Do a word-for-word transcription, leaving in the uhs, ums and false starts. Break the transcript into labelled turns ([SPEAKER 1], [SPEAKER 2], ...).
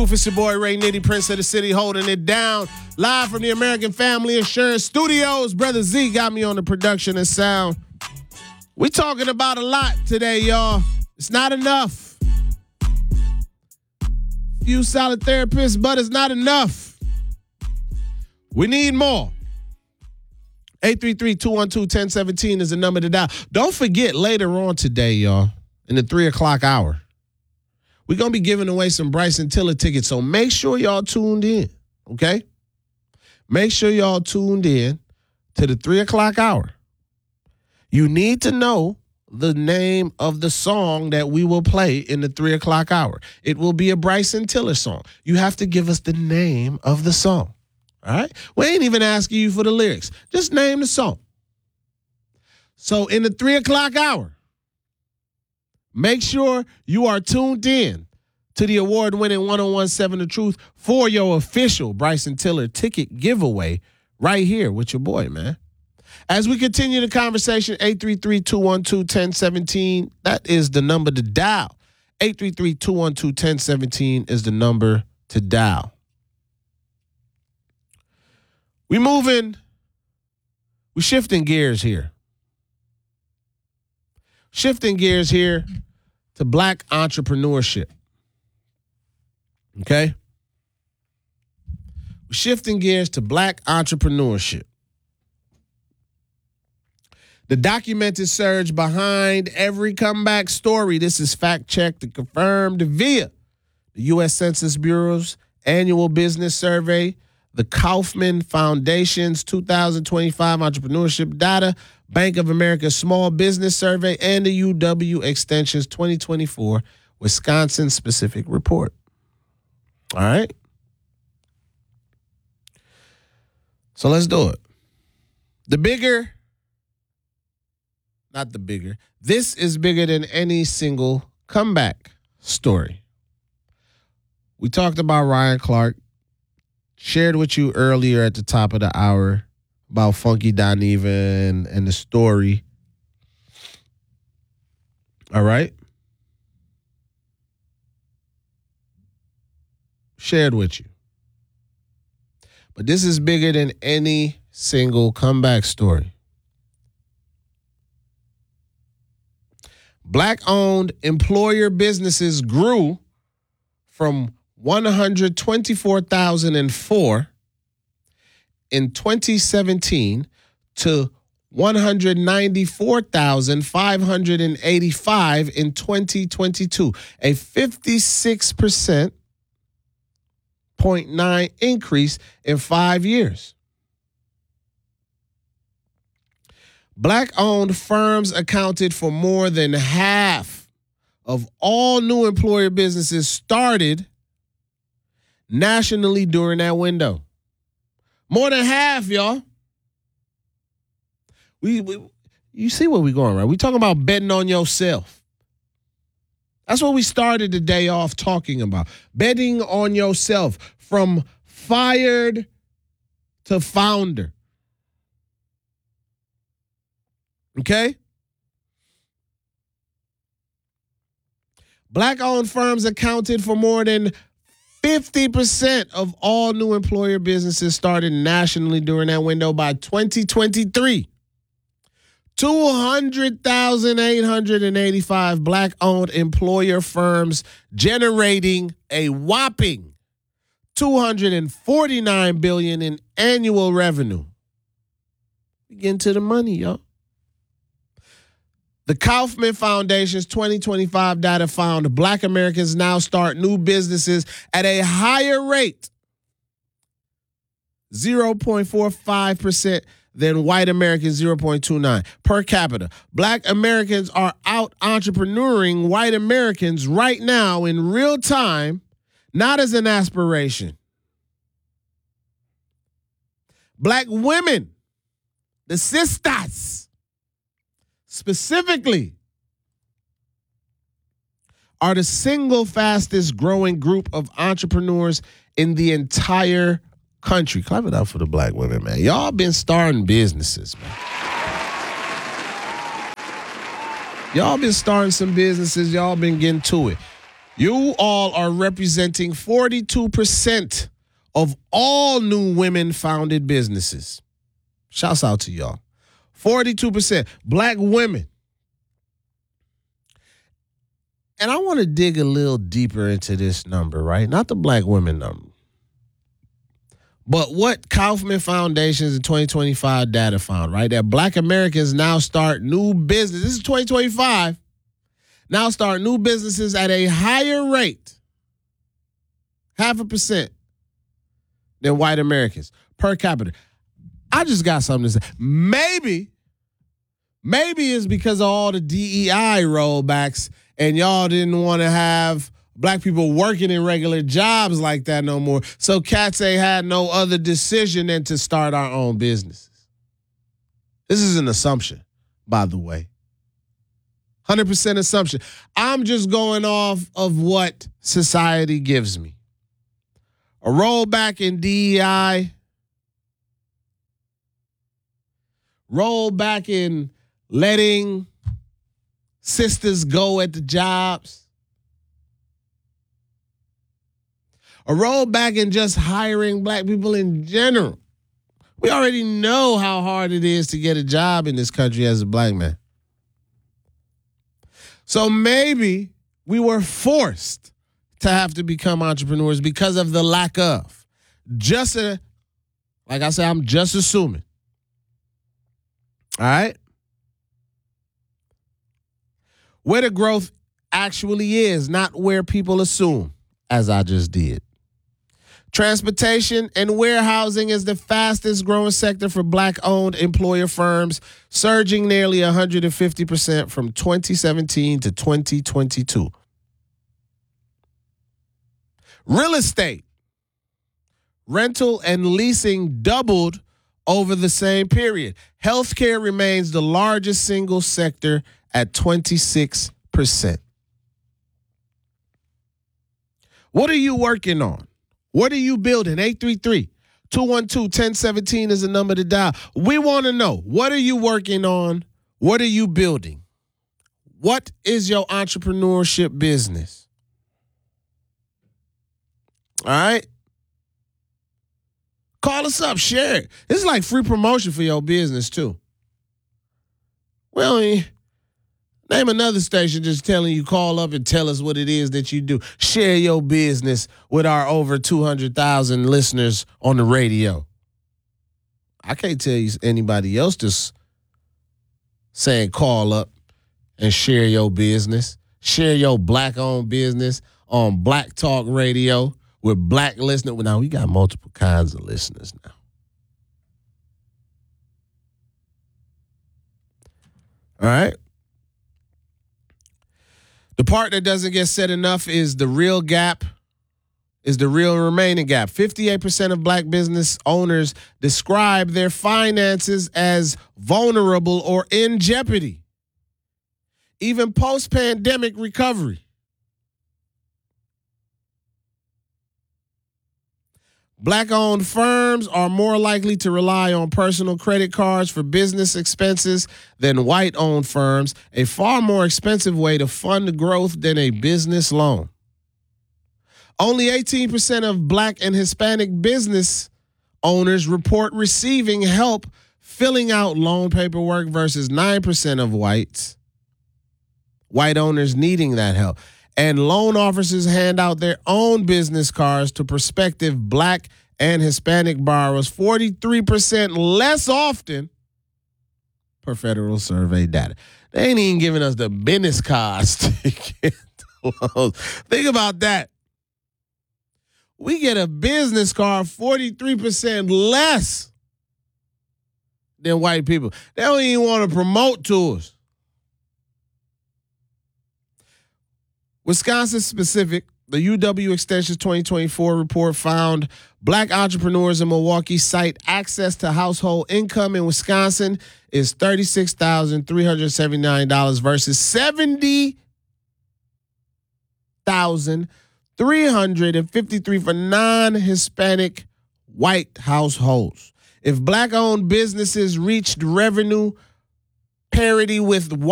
[SPEAKER 1] Truth. It's your boy Ray Nitty, Prince of the City, holding it down. Live from the American Family Insurance Studios. Brother Z got me on the production and sound. We talking about a lot today, y'all. It's not enough. Few solid therapists, but it's not enough. We need more. eight three three, two one two, one zero one seven is the number to dial. Don't forget, later on today, y'all, in the three o'clock hour, we're going to be giving away some Bryson Tiller tickets, so make sure y'all tuned in, okay? Make sure y'all tuned in to the three o'clock hour. You need to know the name of the song that we will play in the three o'clock hour. It will be a Bryson Tiller song. You have to give us the name of the song, all right? We ain't even asking you for the lyrics. Just name the song. So in the three o'clock hour, make sure you are tuned in to the award-winning one oh one seven The Truth for your official Bryson Tiller ticket giveaway right here with your boy, man. As we continue the conversation, eight three three, two one two, one zero one seven, that is the number to dial. eight three three, two one two, one zero one seven is the number to dial. We moving, we shifting gears here. Shifting gears here to black entrepreneurship. Okay? We're shifting gears to black entrepreneurship. The documented surge behind every comeback story. This is fact-checked and confirmed via the U S Census Bureau's annual business survey, the Kaufman Foundation's two thousand twenty-five entrepreneurship data, Bank of America's Small Business Survey, and the U W Extension's twenty twenty-four Wisconsin-specific report. All right? So let's do it. The bigger, not the bigger, this is bigger than any single comeback story. We talked about Ryan Clark, shared with you earlier at the top of the hour about Funky Dineva and, and the story. All right? Shared with you. But this is bigger than any single comeback story. Black-owned employer businesses grew from one hundred twenty-four thousand four in twenty seventeen to one hundred ninety-four thousand five hundred eighty-five in twenty twenty-two, a fifty-six percent point nine increase in five years. Black-owned firms accounted for more than half of all new employer businesses started nationally during that window. More than half, y'all. We, we you see where we going, right? We talking about betting on yourself. That's what we started the day off talking about. Betting on yourself from fired to founder. Okay? Black-owned firms accounted for more than fifty percent of all new employer businesses started nationally during that window by twenty twenty-three. two hundred thousand eight hundred eighty-five black-owned employer firms generating a whopping two hundred forty-nine billion dollars in annual revenue. We get into the money, y'all. The Kaufman Foundation's twenty twenty-five data found black Americans now start new businesses at a higher rate, zero point four five percent, than white Americans, zero point two nine per capita. Black Americans are out entrepreneuring white Americans right now in real time, not as an aspiration. Black women, the sisters, specifically, are the single fastest growing group of entrepreneurs in the entire country. Clap it up for the black women, man. Y'all been starting businesses, man. Y'all been starting some businesses. Y'all been getting to it. You all are representing forty-two percent of all new women-founded businesses. Shouts out to y'all. forty-two percent black women. And I want to dig a little deeper into this number, right? Not the black women number. But what Kaufman Foundation's in twenty twenty-five data found, right? That black Americans now start new business. This is twenty twenty-five. Now start new businesses at a higher rate, half a percent, than white Americans per capita. I just got something to say. Maybe, maybe it's because of all the D E I rollbacks and y'all didn't want to have black people working in regular jobs like that no more. So cats ain't had no other decision than to start our own businesses. This is an assumption, by the way. one hundred percent assumption. I'm just going off of what society gives me. A rollback in D E I. Rollback in letting sisters go at the jobs. A rollback in just hiring black people in general. We already know how hard it is to get a job in this country as a black man. So maybe we were forced to have to become entrepreneurs because of the lack of. Just a, like I said, I'm just assuming. All right? Where the growth actually is, not where people assume, as I just did. Transportation and warehousing is the fastest growing sector for black-owned employer firms, surging nearly one hundred fifty percent from twenty seventeen to twenty twenty-two. Real estate, rental, and leasing doubled over the same period. Healthcare remains the largest single sector at twenty-six percent. What are you working on? What are you building? eight three three, two one two, one zero one seven is the number to dial. We want to know, what are you working on? What are you building? What is your entrepreneurship business? All right? Call us up, share it. This is like free promotion for your business, too. Well, name another station just telling you, call up and tell us what it is that you do. Share your business with our over two hundred thousand listeners on the radio. I can't tell you anybody else just saying call up and share your business. Share your black-owned business on Black Talk Radio with black listeners. Now, we got multiple kinds of listeners now. All right? The part that doesn't get said enough is the real gap, is the real remaining gap. fifty-eight percent of black business owners describe their finances as vulnerable or in jeopardy, even post-pandemic recovery. Black-owned firms are more likely to rely on personal credit cards for business expenses than white-owned firms, a far more expensive way to fund growth than a business loan. Only eighteen percent of black and Hispanic business owners report receiving help filling out loan paperwork versus nine percent of whites, white owners needing that help. And loan officers hand out their own business cards to prospective black and Hispanic borrowers forty-three percent less often per federal survey data. They ain't even giving us the business cards to get loans. Think about that. We get a business card forty-three percent less than white people. They don't even want to promote to us. Wisconsin specific, the U W Extension's twenty twenty-four report found black entrepreneurs in Milwaukee cite access to household income in Wisconsin is thirty-six thousand three hundred seventy-nine dollars versus seventy thousand three hundred fifty-three dollars for non-Hispanic white households. If black-owned businesses reached revenue parity with white